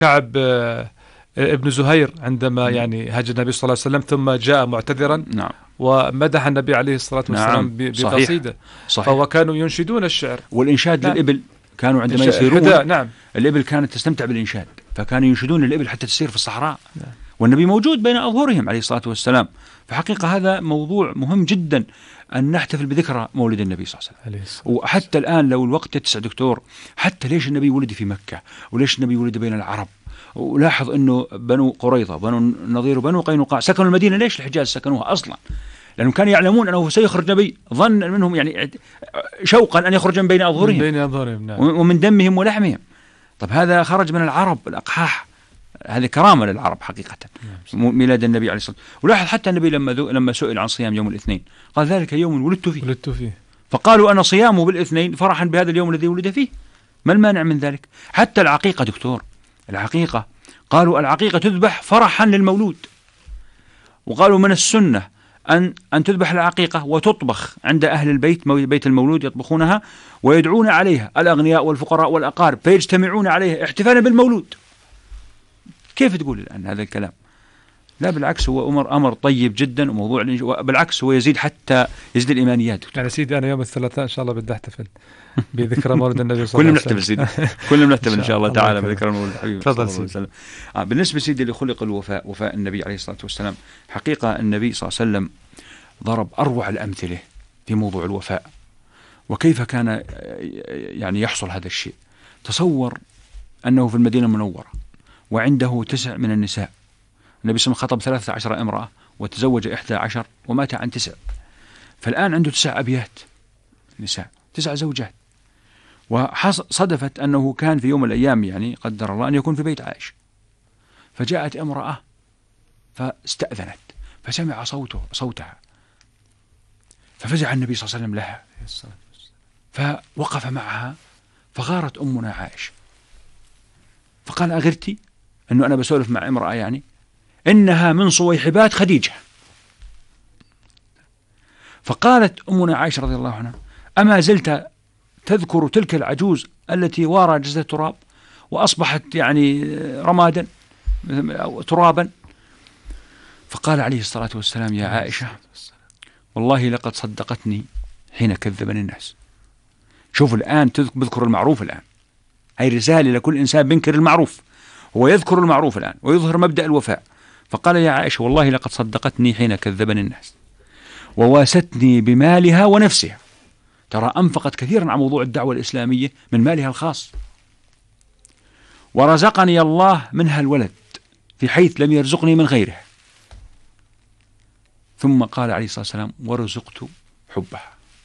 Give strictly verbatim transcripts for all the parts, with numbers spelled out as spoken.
كعب ابن زهير عندما يعني هاجر النبي صلى الله عليه وسلم ثم جاء معتذرا. نعم. ومدح النبي عليه الصلاة والسلام نعم. بقصيدة. صحيح. فهو كانوا ينشدون الشعر والإنشاد. نعم. للإبل كانوا عندما الش- يسيرون الحذاء. نعم. الإبل كانت تستمتع بالإنشاد، فكانوا ينشدون الإبل حتى تسير في الصحراء. نعم. والنبي موجود بين أظهرهم عليه الصلاة والسلام. فحقيقة هذا موضوع مهم جدا أن نحتفل بذكرى مولد النبي صلى الله عليه وسلم. وحتى الآن لو الوقت يتسع دكتور، حتى ليش النبي ولد في مكة وليش النبي ولد بين العرب؟ ولاحظ أنه بنو قريظة بنو النضير وبنو قينقاع سكنوا المدينة. ليش الحجاز سكنوها أصلا؟ لأنهم كانوا يعلمون أنه سيخرج نبي، ظن منهم يعني شوقا أن يخرج من بين أظهرهم، من بين أظهرهم. نعم. ومن دمهم ولحمهم. طب هذا خرج من العرب الأقحاح، هذه كرامة للعرب حقيقة. نعم. ميلاد النبي عليه الصلاة والسلام. ولاحظ حتى النبي لما لما سئل عن صيام يوم الاثنين قال ذلك يوم ولدت فيه. ولدت فيه. فقالوا أنا صيامه بالاثنين فرحا بهذا اليوم الذي ولد فيه. ما المانع من ذلك؟ حتى العقيقة دكتور، العقيقة قالوا العقيقة تذبح فرحا للمولود. وقالوا من السنة أن أن تذبح العقيقة وتطبخ عند أهل البيت، بيت المولود يطبخونها ويدعون عليها الأغنياء والفقراء والأقارب فيجتمعون عليها احتفالا بالمولود. كيف تقول الآن هذا الكلام؟ لا بالعكس، هو أمر أمر طيب جدا، وموضوع بالعكس هو يزيد حتى يزيد الإيمانيات. يعني سيدي أنا يوم الثلاثاء إن شاء الله بدي أحتفل بذكرى مولد النبي صلى الله عليه وسلم. كلنا نحتفل سيدي، كلنا نحتفل إن شاء الله تعالى بذكرى مولد الحبيب صلى الله عليه وسلم. آه بالنسبة سيدي لخلق الوفاء، وفاء النبي عليه الصلاة والسلام، حقيقة النبي صلى الله عليه وسلم ضرب أروع الأمثلة في موضوع الوفاء وكيف كان يعني يحصل هذا الشيء. تصور أنه في المدينة المنورة وعنده تسع من النساء. النبي صلى الله عليه وسلم خطب ثلاثة عشر امرأة وتزوج إحدى عشر ومات عن تسع. فالآن عنده تسع أبيات نساء، تسع زوجات. وصدفت أنه كان في يوم من الأيام يعني قدر الله أن يكون في بيت عائشة، فجاءت امرأة فاستأذنت فسمع صوته صوتها ففزع النبي صلى الله عليه وسلم لها فوقف معها فغارت أمنا عائشة فقال أغرتي أنه أنا بسولف مع امرأة يعني إنها من صويحبات خديجة. فقالت أمنا عائشة رضي الله عنها أما زلت تذكر تلك العجوز التي وارى جزء التراب وأصبحت يعني رمادا ترابا؟ فقال عليه الصلاة والسلام يا عائشة والله لقد صدقتني حين كذبني الناس. شوف الآن تذكر المعروف، الآن هي رسالة لكل إنسان بينكر المعروف، هو يذكر المعروف الآن ويظهر مبدأ الوفاء. فقال يا عائشة والله لقد صدقتني حين كذبني الناس وواستني بمالها ونفسها. ترى أنفقت كثيرا على موضوع الدعوة الإسلامية من مالها الخاص. ورزقني الله منها الولد في حيث لم يرزقني من غيره. ثم قال عليه الصلاة والسلام ورزقت حبها.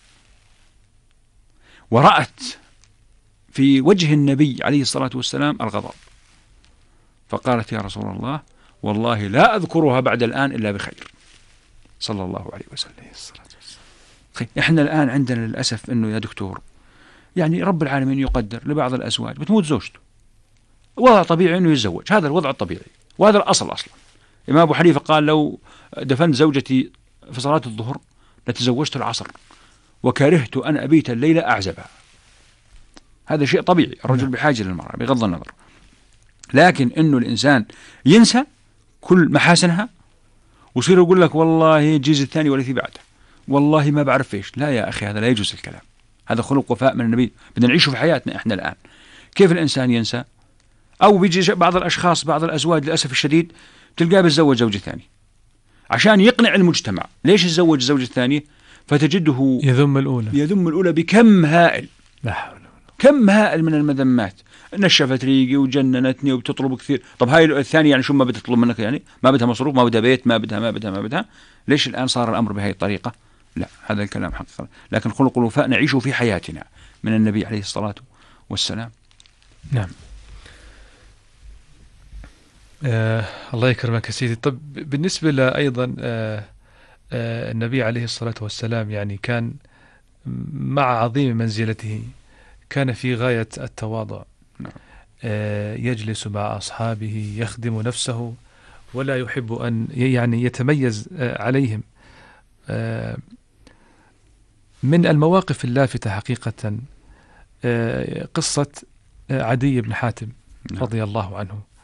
ورأت في وجه النبي عليه الصلاة والسلام الغضب فقالت يا رسول الله والله لا أذكرها بعد الآن إلا بخير صلى الله عليه وسلم. إحنا الآن عندنا للأسف أنه يا دكتور يعني رب العالمين يقدر لبعض الأزواج بتموت زوجته، وضع طبيعي أنه يتزوج، هذا الوضع الطبيعي وهذا الأصل أصلا. إمام أبو حنيفة قال لو دفنت زوجتي في صلاة الظهر لتزوجت العصر وكرهت أن أبيت الليلة أعزبها. هذا شيء طبيعي، الرجل بحاجة للمرأة بغض النظر. لكن إنه الإنسان ينسى كل محاسنها ويصير يقول لك والله جيز الثاني ولا في بعده، والله ما بعرف إيش. لا يا أخي هذا لا يجوز الكلام، هذا خلق وفاء من النبي بدنا نعيشه في حياتنا إحنا الآن. كيف الإنسان ينسى؟ أو بيجي بعض الأشخاص بعض الأزواج للأسف الشديد تلقاه بيتزوج زوجة ثانية عشان يقنع المجتمع ليش يتزوج الزوجة الثانية، فتجده يذم الأولى يذم الأولى بكم هائل، لا حول. كم هائل من المذمات، نشفت ريقي وجننتني وبتطلب كثير. طب هاي الثانية يعني شو ما بتطلب منك؟ يعني ما بدها مصروف، ما بدها بيت، ما بدها ما بدها ما بدها ليش الآن صار الأمر بهذه الطريقة؟ لا، هذا الكلام حقيقة. لكن خلق الوفاء نعيشه في حياتنا من النبي عليه الصلاة والسلام. نعم. آه الله يكرمك يا سيدي. طب بالنسبة له أيضا آه آه النبي عليه الصلاة والسلام يعني كان مع عظيم منزلته كان في غاية التواضع. نعم. آه يجلس مع أصحابه يخدم نفسه ولا يحب أن يعني يتميز آه عليهم. آه من المواقف اللافتة حقيقة آه قصة آه عدي بن حاتم. نعم. رضي الله عنه.